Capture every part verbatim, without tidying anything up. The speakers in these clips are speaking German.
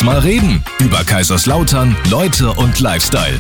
Lass mal reden. Über Kaiserslautern, Leute und Lifestyle.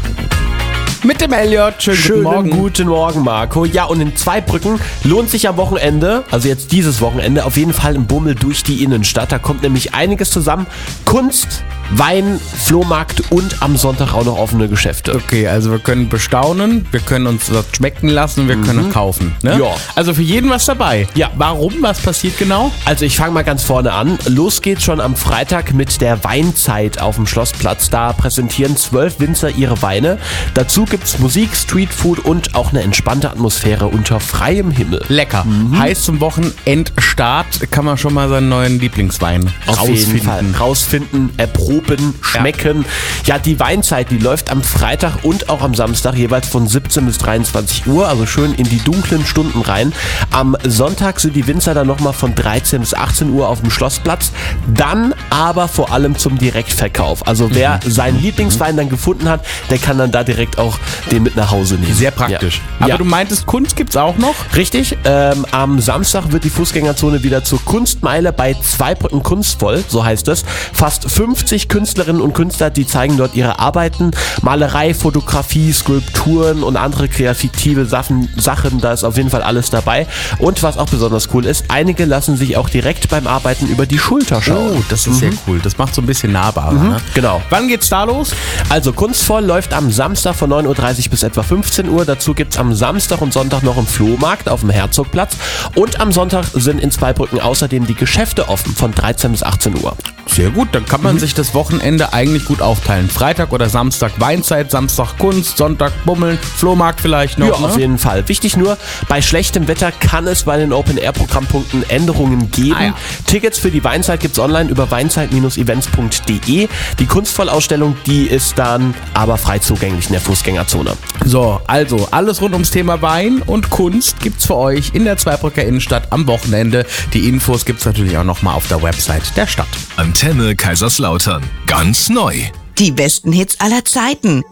Mit dem Elliot. Schönen, Schönen guten Morgen. guten Morgen, Marco. Ja, und in Zweibrücken lohnt sich am Wochenende, also jetzt dieses Wochenende, auf jeden Fall ein Bummel durch die Innenstadt. Da kommt nämlich einiges zusammen. Kunst, Wein, Flohmarkt und am Sonntag auch noch offene Geschäfte. Okay, also wir können bestaunen, wir können uns das schmecken lassen, wir können mhm. kaufen. Ne? Ja. Also für jeden was dabei. Ja. Warum? Was passiert genau? Also ich fange mal ganz vorne an. Los geht's schon am Freitag mit der Weinzeit auf dem Schlossplatz. Da präsentieren zwölf Winzer ihre Weine. Dazu gibt's Musik, Streetfood und auch eine entspannte Atmosphäre unter freiem Himmel. Lecker. Mhm. Heißt zum Wochenendstart kann man schon mal seinen neuen Lieblingswein Auf rausfinden. jeden Fall. Rausfinden, erproben, schmecken. Ja. ja, die Weinzeit, die läuft am Freitag und auch am Samstag jeweils von siebzehn bis dreiundzwanzig Uhr, also schön in die dunklen Stunden rein. Am Sonntag sind die Winzer dann nochmal von dreizehn bis achtzehn Uhr auf dem Schlossplatz. Dann aber vor allem zum Direktverkauf. Also wer mhm. seinen Lieblingswein dann gefunden hat, der kann dann da direkt auch den mit nach Hause nehmen. Sehr praktisch. Ja. Aber ja. du meintest, Kunst gibt's auch noch? Richtig. Ähm, am Samstag wird die Fußgängerzone wieder zur Kunstmeile bei Zweibrücken kunstvoll, so heißt es. Fast fünfzig Künstlerinnen und Künstler, die zeigen dort ihre Arbeiten. Malerei, Fotografie, Skulpturen und andere kreative Sachen, Sachen, da ist auf jeden Fall alles dabei. Und was auch besonders cool ist, einige lassen sich auch direkt beim Arbeiten über die Schulter schauen. Oh, das ist mhm. sehr cool. Das macht so ein bisschen nahbarer. Mhm, ne? Genau. Wann geht's da los? Also kunstvoll läuft am Samstag von neun Uhr dreißig bis etwa fünfzehn Uhr. Dazu gibt's am Samstag und Sonntag noch einen Flohmarkt auf dem Herzogplatz. Und am Sonntag sind in Zweibrücken außerdem die Geschäfte offen von dreizehn bis achtzehn Uhr. Sehr gut, dann kann man mhm. sich das Wochenende eigentlich gut aufteilen. Freitag oder Samstag Weinzeit, Samstag Kunst, Sonntag Bummeln, Flohmarkt vielleicht noch. Ja, ne? auf jeden Fall. Wichtig nur, bei schlechtem Wetter kann es bei den Open-Air-Programmpunkten Änderungen geben. Ah, ja. Tickets für die Weinzeit gibt's online über weinzeit Bindestrich events punkt de. Die Kunstvollausstellung, die ist dann aber frei zugänglich in der Fußgängerzone. So, also alles rund ums Thema Wein und Kunst gibt's für euch in der Zweibrücker Innenstadt am Wochenende. Die Infos gibt's natürlich auch nochmal auf der Website der Stadt. Antenne Kaiserslautern. Ganz neu. Die besten Hits aller Zeiten.